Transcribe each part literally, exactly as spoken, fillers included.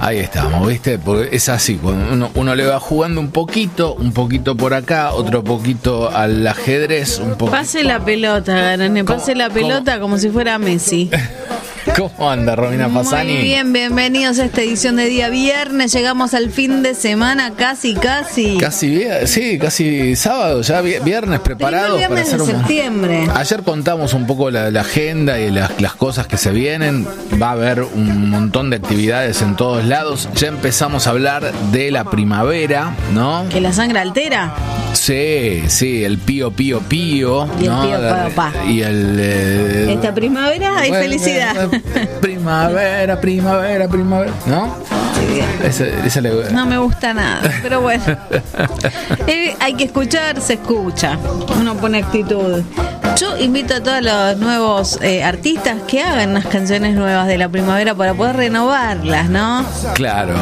Ahí estamos, ¿viste? Porque es así, cuando uno, uno le va jugando un poquito, un poquito por acá, otro poquito al ajedrez, un poquito. Pase la pelota, Garone, pase la pelota ¿Cómo? Como si fuera Messi. ¿Cómo anda, Romina Fasani? Muy bien, bienvenidos a esta edición de día viernes. Llegamos al fin de semana, casi, casi. Casi, sí, casi sábado, ya viernes preparados viernes para hacer de un... septiembre. Ayer contamos un poco la, la agenda y las, las cosas que se vienen. Va a haber un montón de actividades en todos lados. Ya empezamos a hablar de la primavera, ¿no? ¿Que la sangre altera? Sí, sí, el pío, pío, pío. Y ¿no? el pío, papá. Y el... Eh, Esta primavera hay bueno, felicidad. Primavera, primavera, primavera, ¿no? Sí. Ese, ese le... No me gusta nada, pero bueno. eh, hay que escuchar, se escucha. Uno pone actitud. Yo invito a todos los nuevos eh, artistas que hagan unas canciones nuevas de la primavera para poder renovarlas, ¿no? Claro.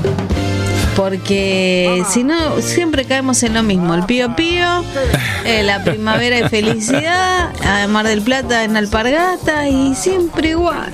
Porque si no, siempre caemos en lo mismo. El pío pío, eh, la primavera y felicidad, a Mar del Plata en Alpargata y siempre igual.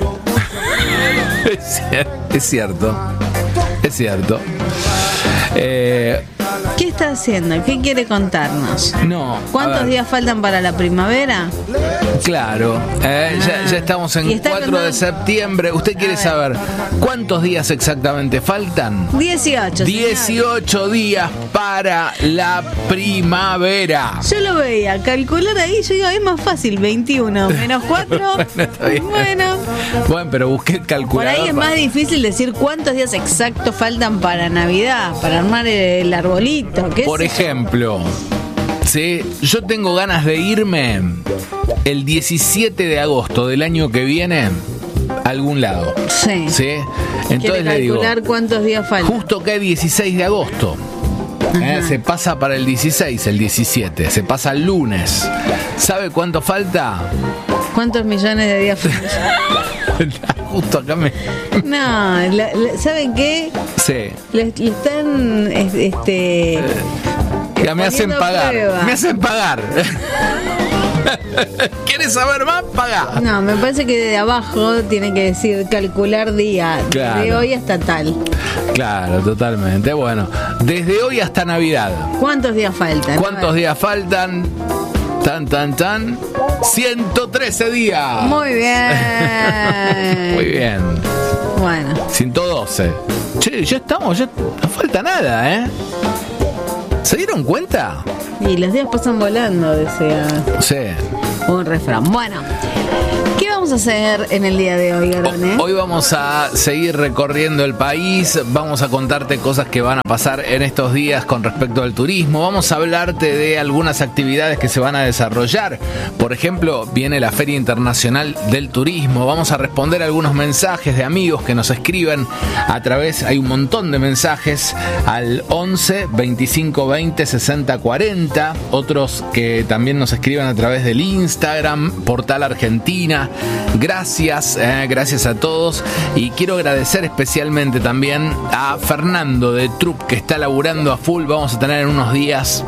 Es cierto, es cierto. Eh, ¿Qué está haciendo? ¿Qué quiere contarnos? No. ¿Cuántos días faltan para la primavera? Claro, eh, ya, ya estamos en cuatro de septiembre. ¿Usted quiere saber cuántos días exactamente faltan? dieciocho. dieciocho días para la primavera. Yo lo veía, calcular ahí, yo digo, es más fácil, veintiuno menos cuatro. Bueno, está bien. Bueno. Bueno, pero busqué el calculador. Por ahí es para... más difícil decir cuántos días exactos faltan para Navidad, para armar el arbolito. ¿Qué Por ejemplo, sí, yo tengo ganas de irme el diecisiete de agosto del año que viene a algún lado. Sí. ¿Sí? Entonces le digo, calcular cuántos días faltan. justo que es dieciséis de agosto. Eh, se pasa para el dieciséis, el diecisiete, se pasa el lunes. ¿Sabe cuánto falta? ¿Cuántos millones de días faltan? Justo acá me... No, la, la, ¿saben qué? Sí. Le, le están, este... Ya me hacen pagar. Prueba. Me hacen pagar. ¿Quieres saber más? Paga. No, me parece que de abajo tiene que decir calcular día. Claro. De hoy hasta tal. Claro, totalmente. Bueno, desde hoy hasta Navidad. ¿Cuántos días faltan? ¿Cuántos días faltan? Tan, tan, tan. ciento trece días. Muy bien. Muy bien. Bueno. ciento doce. Che, ya estamos, ya no falta nada, ¿eh? ¿Se dieron cuenta? Y los días pasan volando, decía Sí. un refrán. Bueno, ¿qué vamos a hacer en el día de hoy, Garone? Hoy vamos a seguir recorriendo el país, vamos a contarte cosas que van a pasar en estos días con respecto al turismo, vamos a hablarte de algunas actividades que se van a desarrollar. Por ejemplo, viene la Feria Internacional del Turismo, vamos a responder algunos mensajes de amigos que nos escriben a través, hay un montón de mensajes, al once, veinticinco, veinte, sesenta, cuarenta, otros que también nos escriben a través del Instagram, Portal Argentina. Gracias, eh, gracias a todos y quiero agradecer especialmente también a Fernando de Trup que está laburando a full. Vamos a tener en unos días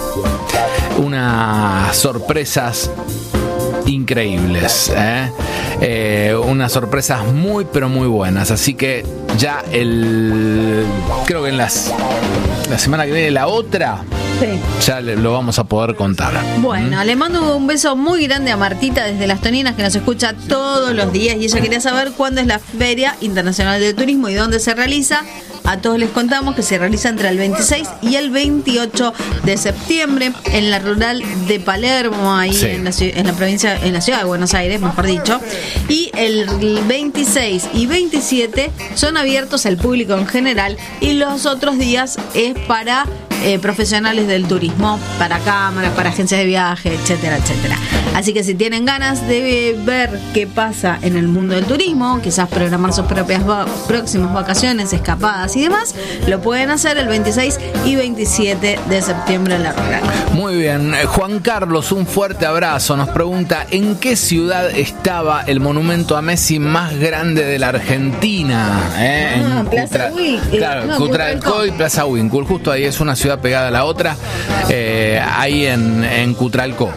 unas sorpresas increíbles, ¿eh? Eh, unas sorpresas muy pero muy buenas, así que ya el creo que en las la semana que viene la otra Sí. ya le, lo vamos a poder contar. Bueno, ¿Mm? Le mando un beso muy grande a Martita desde Las Toninas, que nos escucha todos los días y ella quería saber cuándo es la Feria Internacional de Turismo y dónde se realiza. A todos les contamos que se realiza entre el veintiséis y el veintiocho de septiembre en la rural de Palermo, ahí sí. en, la, en la provincia, en la ciudad de Buenos Aires, mejor dicho. Y el veintiséis y veintisiete son abiertos al público en general y los otros días es para eh, profesionales del turismo, para cámaras, para agencias de viaje, etcétera, etcétera. Así que si tienen ganas de ver qué pasa en el mundo del turismo, quizás programar sus propias va- próximas vacaciones, escapadas y demás, lo pueden hacer el veintiséis y veintisiete de septiembre en la rural. Muy bien, Juan Carlos, un fuerte abrazo. Nos pregunta, ¿en qué ciudad estaba el monumento a Messi más grande de la Argentina? ¿Eh? Ah, en Plaza Cutra- Winkle. Claro, No, Cutralcó Cutralcó. y Plaza Winkle. Justo ahí es una ciudad pegada a la otra, eh, ahí en, en Cutralcó. ¿eh?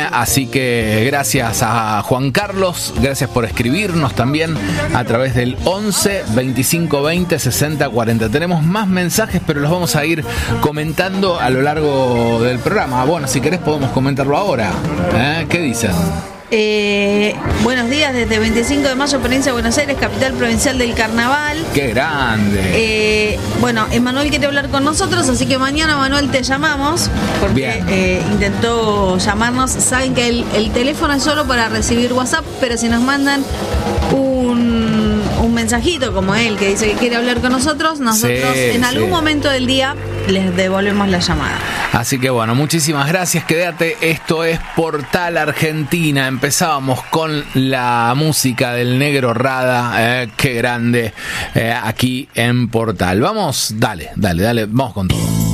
¿eh? Así que gracias a Juan Carlos, gracias por escribirnos también a través del once veinticinco veinte sesenta cuarenta. Tenemos más mensajes, pero los vamos a ir comentando a lo largo del programa. Bueno, si querés podemos comentarlo ahora. ¿Eh? ¿Qué dicen? Eh, buenos días desde veinticinco de mayo, provincia de Buenos Aires, capital provincial del carnaval. ¡Qué grande! Eh, bueno, Emanuel quiere hablar con nosotros, así que mañana, Manuel, te llamamos porque eh, intentó llamarnos. Saben que el, el teléfono es solo para recibir WhatsApp, pero si nos mandan un, un mensajito como él que dice que quiere hablar con nosotros, nosotros sí, en algún sí. momento del día les devolvemos la llamada. Así que bueno, muchísimas gracias, quédate, esto es Portal Argentina. Empezábamos con la música del Negro Rada, eh, qué grande, eh, aquí en Portal. Vamos, dale, dale, dale, vamos con todo.